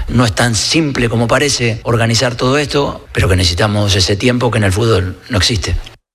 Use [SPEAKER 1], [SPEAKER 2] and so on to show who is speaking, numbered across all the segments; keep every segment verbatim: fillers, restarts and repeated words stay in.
[SPEAKER 1] no es tan simple como parece organizar todo esto, pero que necesitamos ese tiempo que en el fútbol no existe.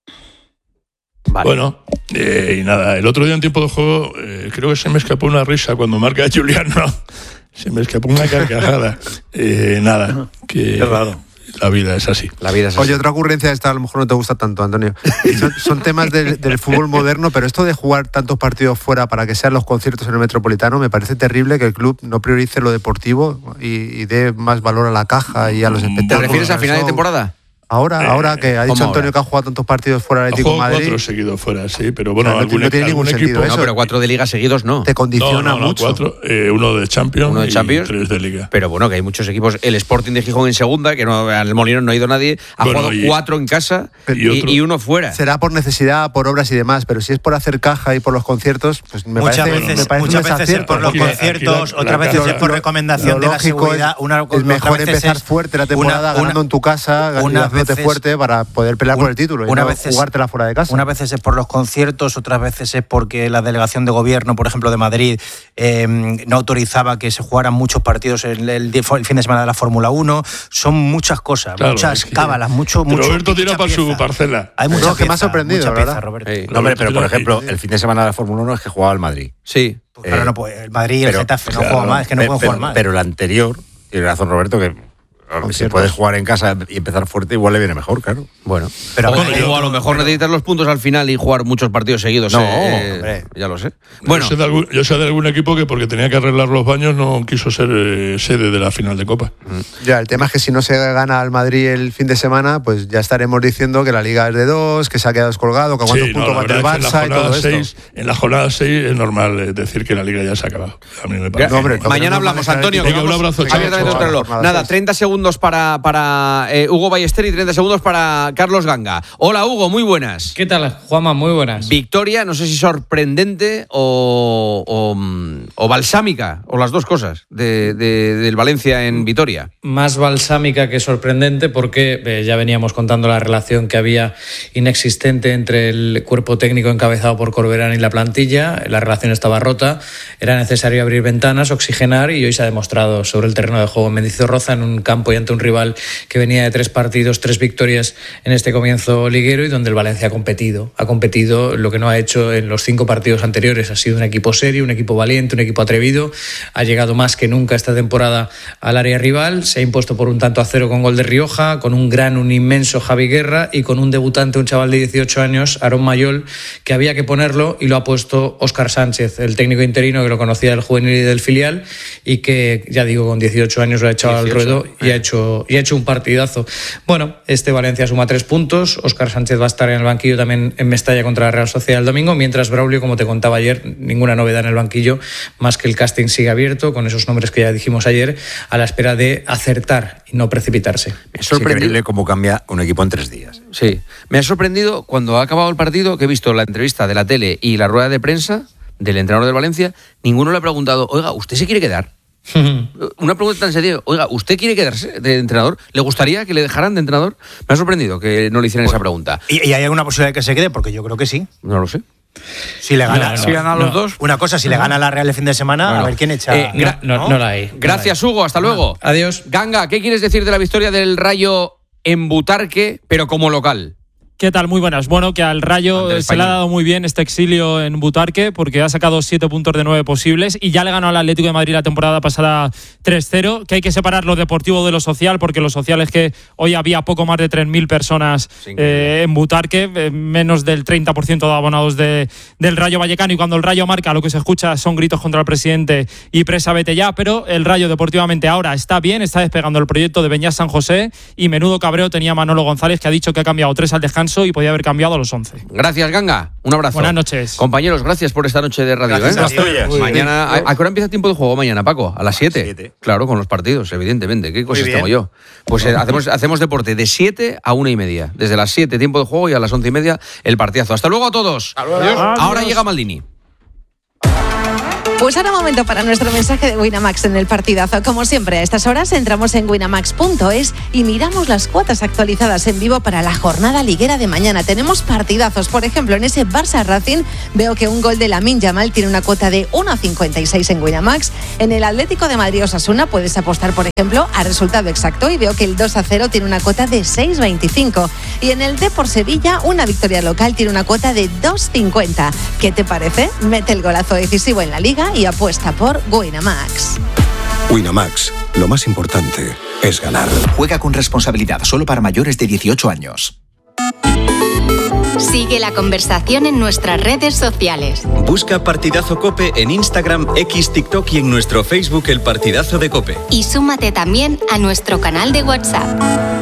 [SPEAKER 2] Vale. Bueno, eh, y nada, el otro día en tiempo de juego eh, creo que se me escapó una risa cuando marca Juliano, se me escapó una carcajada. Eh, nada, que
[SPEAKER 3] Qué raro.
[SPEAKER 2] La vida es así.
[SPEAKER 3] La vida es así.
[SPEAKER 4] Oye, otra ocurrencia esta a lo mejor no te gusta tanto, Antonio. Son, son temas del, del fútbol moderno, pero esto de jugar tantos partidos fuera para que sean los conciertos en el Metropolitano, me parece terrible que el club no priorice lo deportivo y, y dé más valor a la caja y a los espectáculos.
[SPEAKER 3] ¿Te refieres a final de temporada?
[SPEAKER 4] Ahora,
[SPEAKER 2] Eh,
[SPEAKER 4] ahora que ha dicho Antonio
[SPEAKER 3] ahora?
[SPEAKER 4] que ha jugado tantos partidos fuera del Atlético de Madrid.
[SPEAKER 2] Cuatro seguidos fuera, sí, pero bueno,
[SPEAKER 4] O sea, no,
[SPEAKER 2] algún,
[SPEAKER 4] no tiene ningún
[SPEAKER 2] algún
[SPEAKER 4] sentido
[SPEAKER 2] equipo.
[SPEAKER 4] eso.
[SPEAKER 3] No, pero cuatro de liga seguidos no.
[SPEAKER 4] Te condiciona
[SPEAKER 2] no, no, no,
[SPEAKER 4] mucho.
[SPEAKER 2] Cuatro, eh, uno de Champions,
[SPEAKER 3] Uno de Champions
[SPEAKER 2] y tres de Liga.
[SPEAKER 3] Pero bueno, que hay muchos equipos. El Sporting de Gijón en segunda, que no, al Molinón no ha ido nadie. Ha
[SPEAKER 2] Bueno,
[SPEAKER 3] jugado
[SPEAKER 2] y-
[SPEAKER 3] cuatro en casa y,
[SPEAKER 2] y otro-
[SPEAKER 3] y uno fuera.
[SPEAKER 4] Será por necesidad, por obras y demás, pero si es por hacer caja y por los conciertos, pues me
[SPEAKER 5] muchas
[SPEAKER 4] parece,
[SPEAKER 5] veces,
[SPEAKER 4] me parece
[SPEAKER 5] muchas
[SPEAKER 4] un
[SPEAKER 5] veces es
[SPEAKER 4] desacierto,
[SPEAKER 5] por los
[SPEAKER 2] Aquí la-
[SPEAKER 5] conciertos,
[SPEAKER 2] aquí la-
[SPEAKER 5] otras
[SPEAKER 2] la
[SPEAKER 5] veces
[SPEAKER 2] caja-
[SPEAKER 5] es por
[SPEAKER 4] Lo-
[SPEAKER 5] recomendación
[SPEAKER 4] lo
[SPEAKER 5] de la
[SPEAKER 4] lógico
[SPEAKER 5] seguridad. Una,
[SPEAKER 4] es
[SPEAKER 5] otras
[SPEAKER 4] mejor
[SPEAKER 5] veces
[SPEAKER 4] empezar
[SPEAKER 5] es
[SPEAKER 4] fuerte la temporada
[SPEAKER 5] una-
[SPEAKER 4] ganando en tu casa,
[SPEAKER 5] unas
[SPEAKER 4] ganándote
[SPEAKER 5] veces-
[SPEAKER 4] fuerte para poder pelear por el título y
[SPEAKER 5] una
[SPEAKER 4] no
[SPEAKER 5] veces-
[SPEAKER 4] jugártela fuera de casa.
[SPEAKER 5] Unas veces es por los conciertos, otras veces es porque la delegación de gobierno, por ejemplo, de Madrid, eh, no autorizaba que se jugaran muchos partidos el, el, el fin de semana de la Fórmula uno. Son muchas cosas,
[SPEAKER 2] Claro,
[SPEAKER 5] muchas
[SPEAKER 2] es que-
[SPEAKER 5] cábalas, mucho, mucho.
[SPEAKER 2] Roberto tira
[SPEAKER 5] mucha
[SPEAKER 2] para su
[SPEAKER 5] pieza.
[SPEAKER 2] parcela.
[SPEAKER 5] Hay mucha
[SPEAKER 4] No, que me ha
[SPEAKER 5] pieza,
[SPEAKER 4] sorprendido,
[SPEAKER 5] mucha
[SPEAKER 4] la
[SPEAKER 5] pieza,
[SPEAKER 4] verdad.
[SPEAKER 5] Roberto.
[SPEAKER 3] Eh,
[SPEAKER 6] No, hombre, pero por
[SPEAKER 2] Roberto,
[SPEAKER 6] ejemplo,
[SPEAKER 2] sí.
[SPEAKER 6] el fin de semana de la Fórmula uno es que jugaba el Madrid.
[SPEAKER 3] Sí.
[SPEAKER 5] Pues claro,
[SPEAKER 6] Eh,
[SPEAKER 5] no, pues el Madrid y el
[SPEAKER 6] pero-
[SPEAKER 5] Getafe no
[SPEAKER 2] claro,
[SPEAKER 5] juegan más, es que no
[SPEAKER 6] Pe-
[SPEAKER 5] pueden
[SPEAKER 6] pero,
[SPEAKER 5] jugar más.
[SPEAKER 6] pero el anterior, tiene razón Roberto, que si
[SPEAKER 4] Conciertos.
[SPEAKER 6] puedes jugar en casa y empezar fuerte, igual le viene mejor, claro.
[SPEAKER 3] Bueno,
[SPEAKER 5] Pero
[SPEAKER 3] o,
[SPEAKER 5] bueno,
[SPEAKER 3] o
[SPEAKER 5] yo-
[SPEAKER 3] a lo mejor necesitas los puntos al final y jugar muchos partidos seguidos.
[SPEAKER 6] No,
[SPEAKER 3] eh,
[SPEAKER 5] hombre.
[SPEAKER 3] ya lo sé.
[SPEAKER 2] Bueno,
[SPEAKER 3] Bueno,
[SPEAKER 2] yo sé, de algún, yo sé de algún equipo que porque tenía que arreglar los baños no quiso ser eh, sede de la final de Copa.
[SPEAKER 4] Ya, el tema es que si no se gana al Madrid el fin de semana, pues ya estaremos diciendo que la Liga es de dos, que se ha quedado descolgado, que a cuántos
[SPEAKER 2] Sí, no,
[SPEAKER 4] puntos
[SPEAKER 2] la
[SPEAKER 4] bate el
[SPEAKER 2] verdad es que
[SPEAKER 4] Barça y todo esto.
[SPEAKER 2] seis, en la jornada seis es normal eh, decir que la Liga ya se ha acabado. A mí me parece.
[SPEAKER 4] No, hombre, lo que
[SPEAKER 3] mañana
[SPEAKER 4] no
[SPEAKER 3] hablamos,
[SPEAKER 4] maneja el
[SPEAKER 3] Antonio.
[SPEAKER 4] título.
[SPEAKER 3] que
[SPEAKER 2] Venga, un
[SPEAKER 3] vamos
[SPEAKER 2] abrazo, chao,
[SPEAKER 3] abiertamente
[SPEAKER 2] chao.
[SPEAKER 3] contra el reloj.
[SPEAKER 4] Jornada
[SPEAKER 3] Nada,
[SPEAKER 4] seis.
[SPEAKER 3] treinta segundos para, para eh, Hugo Ballester y treinta segundos para Carlos Ganga. Hola, Hugo, muy buenas.
[SPEAKER 7] ¿Qué tal, Juanma? Muy buenas.
[SPEAKER 3] Victoria, no sé si sorprendente o, o, o balsámica, o las dos cosas, de, de- del Valencia en Vitoria.
[SPEAKER 7] Más balsámica que sorprendente porque eh, ya veníamos contando la relación que había inexistente entre el cuerpo técnico encabezado por Corberán y la plantilla. La relación estaba rota, era necesario abrir ventanas, oxigenar y hoy se ha demostrado sobre el terreno de juego en Mendizorroza, en un campo y ante un rival que venía de tres partidos, tres victorias en este comienzo liguero y donde el Valencia ha competido. Ha competido lo que no ha hecho en los cinco partidos anteriores. Ha sido un equipo serio, un equipo valiente, un equipo atrevido. Ha llegado más que nunca esta temporada al área rival. Se ha impuesto por un tanto a cero con gol de Rioja, con un gran, un inmenso Javi Guerra y con un debutante, un chaval de dieciocho años, Aarón Mayol, que había que ponerlo y lo ha puesto Óscar Sánchez, el técnico interino que lo conocía del juvenil y del filial y que, ya digo, con dieciocho años lo ha echado al ruedo y ha hecho, y ha hecho un partidazo. Bueno, este Valencia suma tres puntos. Óscar Sánchez va a estar en el banquillo también en Mestalla contra la Real Sociedad el domingo, mientras Braulio, como te contaba ayer, ninguna novedad en el banquillo, más que el casting sigue abierto con esos nombres que ya dijimos ayer, a la espera de acertar y no precipitarse.
[SPEAKER 3] Me ha
[SPEAKER 6] Es
[SPEAKER 3] sorprendido.
[SPEAKER 6] increíble cómo cambia un equipo en tres días.
[SPEAKER 3] Sí, me ha sorprendido cuando ha acabado el partido que he visto la entrevista de la tele y la rueda de prensa del entrenador del Valencia. Ninguno le ha preguntado, oiga, ¿usted se quiere quedar? Una pregunta tan seria, oiga, ¿usted quiere quedarse de entrenador? ¿Le gustaría que le dejaran de entrenador? Me ha sorprendido que no le hicieran esa pregunta.
[SPEAKER 5] ¿Y, y hay alguna posibilidad de que se quede? Porque yo creo que sí.
[SPEAKER 3] No lo sé.
[SPEAKER 5] Si le gana,
[SPEAKER 7] No, no,
[SPEAKER 5] si ganan
[SPEAKER 7] no.
[SPEAKER 5] los dos. Una cosa, si le gana la Real el fin de semana,
[SPEAKER 3] Bueno.
[SPEAKER 5] a ver quién echa.
[SPEAKER 3] Eh, gra-
[SPEAKER 7] No, no, no la hay.
[SPEAKER 3] Gracias, Hugo, hasta luego.
[SPEAKER 7] Adiós.
[SPEAKER 3] Ganga, ¿qué quieres decir de la victoria del Rayo en Butarque, pero como local?
[SPEAKER 8] ¿Qué tal? Muy buenas. Bueno, que al Rayo
[SPEAKER 3] Ante el
[SPEAKER 8] se le ha
[SPEAKER 3] Español.
[SPEAKER 8] dado muy bien este exilio en Butarque porque ha sacado siete puntos de nueve posibles y ya le ganó al Atlético de Madrid la temporada pasada tres cero, que hay que separar lo deportivo de lo social porque lo social es que hoy había poco más de tres mil personas eh, en Butarque, eh, menos del treinta por ciento de abonados de, del Rayo Vallecano, y cuando el Rayo marca lo que se escucha son gritos contra el presidente y presa vete ya, pero el Rayo deportivamente ahora está bien, está despegando el proyecto de Beñat San José y menudo cabreo tenía Manolo González, que ha dicho que ha cambiado tres al descanso y podía haber cambiado a los once.
[SPEAKER 3] Gracias, Ganga. Un abrazo.
[SPEAKER 8] Buenas noches.
[SPEAKER 3] Compañeros, gracias por esta noche de radio.
[SPEAKER 5] Gracias
[SPEAKER 3] ¿eh?
[SPEAKER 5] a ti.
[SPEAKER 3] Muy Mañana, ¿a, ¿a qué hora empieza tiempo de juego mañana, Paco? ¿A las siete?
[SPEAKER 6] siete.
[SPEAKER 3] Claro, con los partidos, evidentemente. ¿Qué cosas
[SPEAKER 5] bien.
[SPEAKER 3] tengo yo? Pues eh, hacemos, hacemos deporte de siete a una y media. Desde las siete, tiempo de juego, y a las once y media, el partidazo. Hasta luego a todos. Ahora llega Maldini.
[SPEAKER 9] Pues ahora momento para nuestro mensaje de Winamax en el partidazo. Como siempre, a estas horas entramos en winamax punto es y miramos las cuotas actualizadas en vivo para la jornada liguera de mañana. Tenemos partidazos. Por ejemplo, en ese Barça Racing veo que un gol de Lamine Yamal tiene una cuota de uno cincuenta y seis en Winamax. En el Atlético de Madrid Osasuna puedes apostar, por ejemplo, a resultado exacto y veo que el dos a cero tiene una cuota de seis veinticinco. Y en el Depor Sevilla, una victoria local tiene una cuota de dos cincuenta. ¿Qué te parece? Mete el golazo decisivo en la Liga y apuesta por Winamax.
[SPEAKER 10] Winamax, lo más importante es ganar.
[SPEAKER 11] Juega con responsabilidad, solo para mayores de dieciocho años.
[SPEAKER 12] Sigue la conversación en nuestras redes sociales.
[SPEAKER 13] Busca Partidazo COPE en Instagram, X, TikTok y en nuestro Facebook El Partidazo de COPE.
[SPEAKER 12] Y súmate también a nuestro canal de WhatsApp.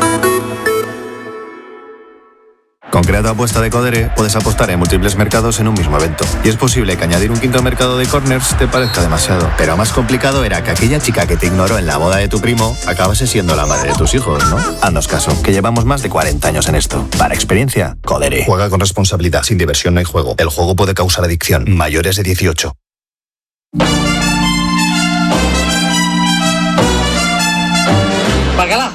[SPEAKER 14] Con Creato Apuesta de Codere puedes apostar en múltiples mercados en un mismo evento. Y es posible que añadir un quinto mercado de corners te parezca demasiado. Pero más complicado era que aquella chica que te ignoró en la boda de tu primo acabase siendo la madre de tus hijos, ¿no? Haznos caso, que llevamos más de cuarenta años en esto. Para experiencia, Codere.
[SPEAKER 10] Juega con responsabilidad, sin diversión no hay juego. El juego puede causar adicción. Mayores de dieciocho.
[SPEAKER 15] ¡Bacala!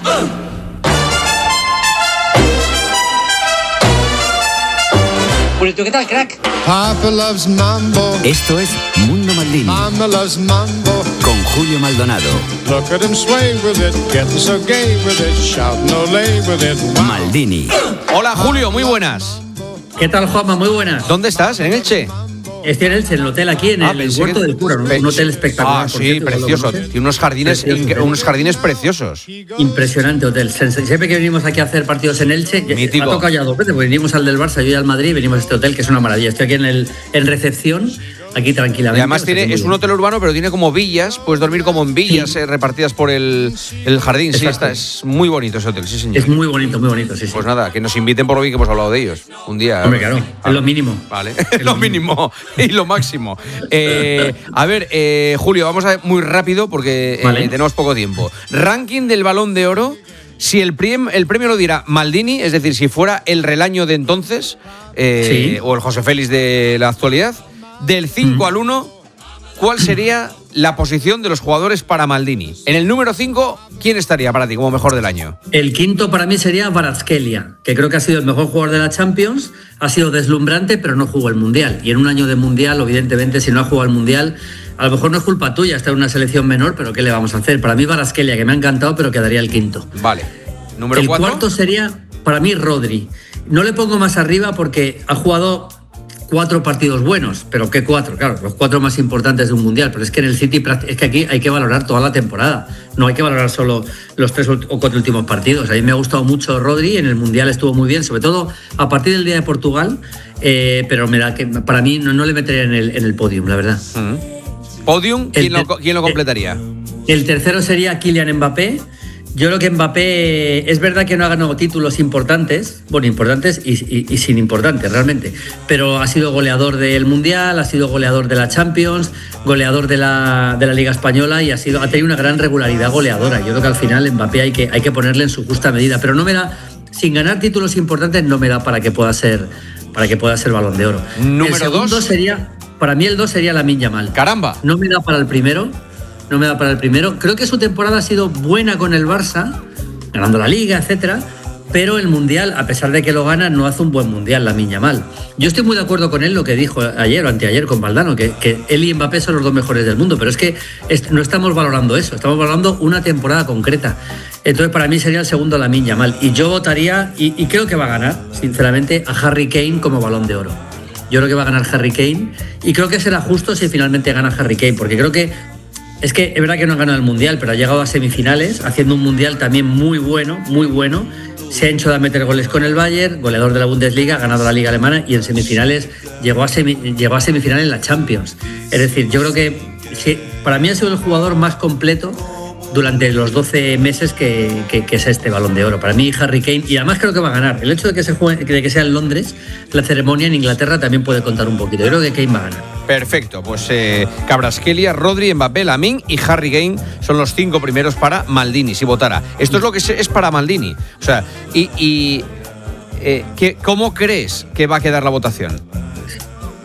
[SPEAKER 15] Bonito, ¿qué tal, crack?
[SPEAKER 16] Papa loves mambo.
[SPEAKER 17] Esto es Mundo Maldini.
[SPEAKER 16] Mama loves mambo.
[SPEAKER 17] Con Julio Maldonado.
[SPEAKER 16] Look at him sway with it, getting so gay with it, shouting olé with it. Wow.
[SPEAKER 17] Maldini.
[SPEAKER 3] Hola, Julio, muy buenas.
[SPEAKER 15] ¿Qué tal, Juanma? Muy buenas.
[SPEAKER 3] ¿Dónde estás? ¿En Elche?
[SPEAKER 15] Estoy en Elche, en el hotel aquí, en
[SPEAKER 3] ah,
[SPEAKER 15] el Huerto que... del Cura, ¿no? Un hotel espectacular.
[SPEAKER 3] Ah, sí, precioso. Tiene unos jardines, precioso, unos jardines preciosos.
[SPEAKER 15] Impresionante hotel. Siempre que venimos aquí a hacer partidos en Elche,
[SPEAKER 3] mítico.
[SPEAKER 15] Ha tocado ya dos veces, porque venimos al del Barça, yo y al Madrid, y venimos a este hotel, que es una maravilla. Estoy aquí en, el, en recepción, aquí tranquilamente.
[SPEAKER 3] Y además tiene, es un hotel urbano, pero tiene como villas, puedes dormir como en villas sí. eh, repartidas por el, el jardín. Exacto. Sí, está, es muy bonito ese hotel, sí, señor.
[SPEAKER 15] Es muy bonito, muy bonito, sí, sí.
[SPEAKER 3] Pues nada, que nos inviten por lo que hemos hablado de ellos. Un día.
[SPEAKER 15] Hombre, claro, ah, es lo mínimo.
[SPEAKER 3] Vale, es lo mínimo y lo máximo. Eh, a ver, eh, Julio, vamos a ver muy rápido porque eh, vale. tenemos poco tiempo. Ranking del Balón de Oro. Si el, prim, el premio lo diera Maldini, es decir, si fuera el Relaño de entonces, eh, sí. o el José Félix de la actualidad, del cinco mm. al uno, ¿cuál sería la posición de los jugadores para Maldini? En el número cinco, ¿quién estaría para ti como mejor del año?
[SPEAKER 15] El quinto para mí sería Kvaratskhelia, que creo que ha sido el mejor jugador de la Champions, ha sido deslumbrante, pero no jugó el Mundial. Y en un año de Mundial, evidentemente, si no ha jugado el Mundial, a lo mejor no es culpa tuya estar en una selección menor, pero ¿qué le vamos a hacer? Para mí Kvaratskhelia, que me ha encantado, pero quedaría el quinto.
[SPEAKER 3] Vale. ¿Número
[SPEAKER 15] el
[SPEAKER 3] cuatro?
[SPEAKER 15] cuarto sería, para mí, Rodri. No le pongo más arriba porque ha jugado cuatro partidos buenos, pero ¿qué cuatro? Claro, los cuatro más importantes de un Mundial, pero es que en el City es que aquí hay que valorar toda la temporada, no hay que valorar solo los tres o cuatro últimos partidos. A mí me ha gustado mucho Rodri, en el Mundial estuvo muy bien, sobre todo a partir del día de Portugal, eh, pero me da que para mí no, no le metería en el, en el podium, la verdad.
[SPEAKER 3] Mm. ¿Podium? ¿Quién, el, lo, ¿quién lo completaría?
[SPEAKER 15] El tercero sería Kylian Mbappé. Yo creo que Mbappé es verdad que no ha ganado títulos importantes, bueno, importantes y, y, y sin importantes realmente, pero ha sido goleador del Mundial, ha sido goleador de la Champions, goleador de la, de la Liga Española y ha, sido, ha tenido una gran regularidad goleadora. Yo creo que al final Mbappé hay que, hay que ponerle en su justa medida, pero no me da, sin ganar títulos importantes no me da para que pueda ser, para que pueda ser Balón de Oro.
[SPEAKER 3] Número
[SPEAKER 15] el segundo
[SPEAKER 3] dos
[SPEAKER 15] sería, para mí el dos sería Lamine Yamal.
[SPEAKER 3] Caramba.
[SPEAKER 15] No me da para el primero. No me da para el primero. Creo que su temporada ha sido buena con el Barça, ganando la Liga, etcétera, pero el Mundial, a pesar de que lo gana, no hace un buen Mundial, Lamine Yamal. Yo estoy muy de acuerdo con él lo que dijo ayer o anteayer con Valdano, que, que él y Mbappé son los dos mejores del mundo, pero es que es, no estamos valorando eso, estamos valorando una temporada concreta. Entonces, para mí sería el segundo Lamine Yamal. Y yo votaría, y, y creo que va a ganar, sinceramente, a Harry Kane como Balón de Oro. Yo creo que va a ganar Harry Kane, y creo que será justo si finalmente gana Harry Kane, porque creo que es que es verdad que no ha ganado el Mundial, pero ha llegado a semifinales, haciendo un Mundial también muy bueno, muy bueno. Se ha hecho de meter goles con el Bayern, goleador de la Bundesliga, ha ganado la Liga Alemana y en semifinales llegó a, semi, llegó a semifinales en la Champions. Es decir, yo creo que sí, para mí ha sido el jugador más completo durante los doce meses que, que, que es este Balón de Oro. Para mí Harry Kane, y además creo que va a ganar. El hecho de que, se juegue, de que sea en Londres, la ceremonia en Inglaterra también puede contar un poquito. Yo creo que Kane va a ganar.
[SPEAKER 3] Perfecto, pues eh, Kvaratskhelia, Rodri, Mbappé, Lamine y Harry Kane son los cinco primeros para Maldini, si votara. Esto es lo que es para Maldini. O sea, y, y eh, ¿qué, ¿cómo crees que va a quedar la votación?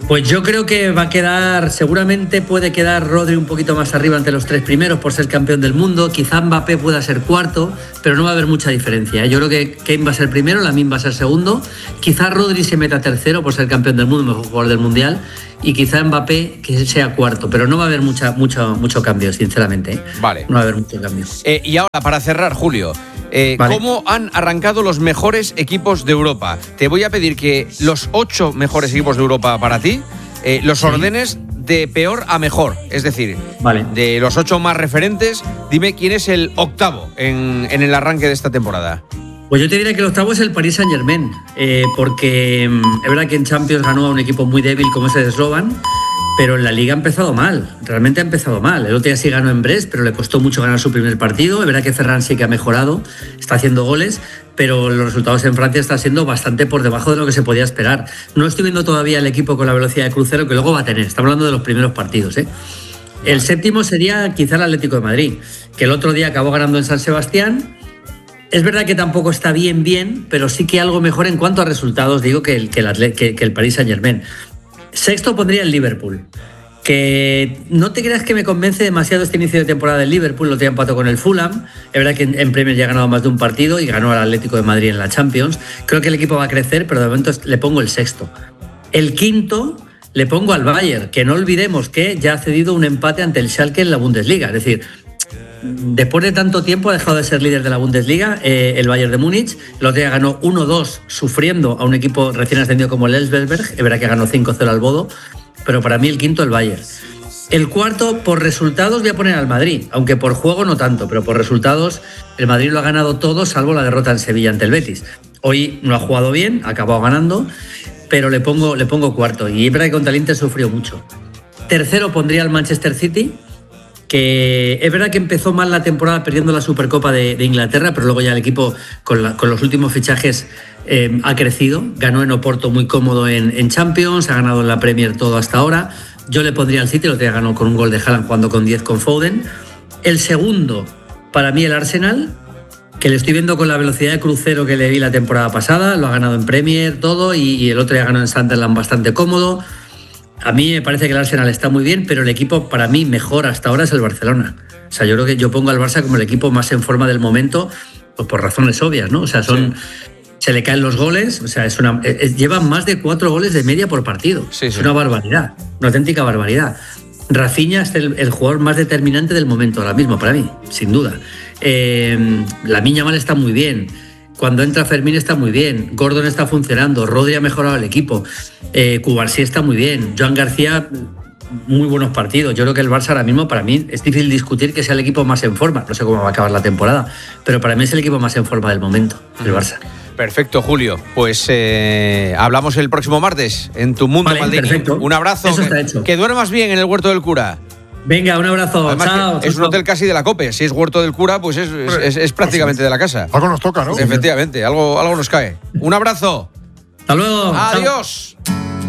[SPEAKER 15] Pues yo creo que va a quedar, seguramente puede quedar Rodri un poquito más arriba ante los tres primeros por ser campeón del mundo, quizá Mbappé pueda ser cuarto, pero no va a haber mucha diferencia. Yo creo que Kane va a ser primero, Lamine va a ser segundo, quizá Rodri se meta tercero por ser campeón del mundo, mejor jugador del mundial, y quizá Mbappé que sea cuarto, pero no va a haber mucha, mucho, mucho cambio, sinceramente. ¿eh?
[SPEAKER 3] Vale.
[SPEAKER 15] No va a haber mucho cambio.
[SPEAKER 3] Eh, y ahora, para cerrar, Julio, eh,
[SPEAKER 15] Vale.
[SPEAKER 3] ¿cómo han arrancado los mejores equipos de Europa? Te voy a pedir que los ocho mejores equipos de Europa para ti eh, los sí. ordenes de peor a mejor. Es decir,
[SPEAKER 15] vale.
[SPEAKER 3] de los ocho más referentes, dime quién es el octavo en, en el arranque de esta temporada.
[SPEAKER 15] Pues yo te diría que el octavo es el Paris Saint-Germain, eh, porque es verdad que en Champions ganó a un equipo muy débil como ese de Slovan, pero en la Liga ha empezado mal, realmente ha empezado mal. El otro día sí ganó en Brest, pero le costó mucho ganar su primer partido. Es verdad que Ferran sí que ha mejorado, está haciendo goles, pero los resultados en Francia están siendo bastante por debajo de lo que se podía esperar. No estoy viendo todavía el equipo con la velocidad de crucero que luego va a tener, estamos hablando de los primeros partidos, ¿eh? El vale. séptimo sería quizá el Atlético de Madrid, que el otro día acabó ganando en San Sebastián. Es verdad que tampoco está bien, bien, pero sí que algo mejor en cuanto a resultados, digo, que el, que el, Atlet- que, que el Paris Saint-Germain. Sexto pondría el Liverpool, que no te creas que me convence demasiado este inicio de temporada del Liverpool. Lo tenía empatado con el Fulham. Es verdad que en, en Premier ya ha ganado más de un partido y ganó al Atlético de Madrid en la Champions. Creo que el equipo va a crecer, pero de momento le pongo el sexto. El quinto le pongo al Bayern, que no olvidemos que ya ha cedido un empate ante el Schalke en la Bundesliga. Es decir, después de tanto tiempo ha dejado de ser líder de la Bundesliga eh, el Bayern de Múnich. El otro día ganó uno dos sufriendo a un equipo recién ascendido como el Elfsberg. Es verdad que ganó cinco cero al Bodo, pero para mí el quinto el Bayern. El cuarto, por resultados, voy a poner al Madrid, aunque por juego no tanto, pero por resultados el Madrid lo ha ganado todo salvo la derrota en Sevilla ante el Betis. Hoy no ha jugado bien, ha acabado ganando, pero le pongo, le pongo cuarto. Y es verdad que contra el Inter sufrió mucho. Tercero pondría al Manchester City, que es verdad que empezó mal la temporada perdiendo la Supercopa de, de Inglaterra, pero luego ya el equipo con, la, con los últimos fichajes eh, ha crecido. Ganó en Oporto muy cómodo en, en Champions, ha ganado en la Premier todo hasta ahora. Yo le pondría al City, lo tenía ganado con un gol de Haaland jugando con diez con Foden. El segundo, para mí el Arsenal, que le estoy viendo con la velocidad de crucero que le vi la temporada pasada, lo ha ganado en Premier todo y, y el otro día ganó en Sunderland bastante cómodo. A mí me parece que el Arsenal está muy bien, pero el equipo para mí mejor hasta ahora es el Barcelona. O sea, yo creo que yo pongo al Barça como el equipo más en forma del momento, pues por razones obvias, ¿no? O sea, son sí. se le caen los goles, o sea, es una es, llevan más de cuatro goles de media por partido. Sí, es sí. una barbaridad, una auténtica barbaridad. Rafinha es el, el jugador más determinante del momento ahora mismo para mí, sin duda. Eh, Lamine Yamal está muy bien. Cuando entra Fermín está muy bien, Gordon está funcionando, Rodri ha mejorado el equipo, eh, Cubarsí está muy bien, Joan García, muy buenos partidos. Yo creo que el Barça ahora mismo, para mí, es difícil discutir que sea el equipo más en forma. No sé cómo va a acabar la temporada, pero para mí es el equipo más en forma del momento, el Barça.
[SPEAKER 3] Perfecto, Julio. Pues eh, hablamos el próximo martes en Tu Mundo
[SPEAKER 15] vale,
[SPEAKER 3] Maldini.
[SPEAKER 15] Perfecto.
[SPEAKER 3] Un abrazo.
[SPEAKER 15] Eso está
[SPEAKER 3] que,
[SPEAKER 15] hecho.
[SPEAKER 3] Que duermas bien en el Huerto del Cura.
[SPEAKER 15] Venga, un abrazo.
[SPEAKER 3] Además,
[SPEAKER 15] chao.
[SPEAKER 3] Es
[SPEAKER 15] chao.
[SPEAKER 3] un hotel casi de la COPE. Si es Huerto del Cura, pues es, es, es, es prácticamente de la casa.
[SPEAKER 18] Algo nos toca, ¿no?
[SPEAKER 3] Efectivamente, algo, algo nos cae. Un abrazo.
[SPEAKER 15] Hasta luego.
[SPEAKER 3] Adiós.
[SPEAKER 15] Chao.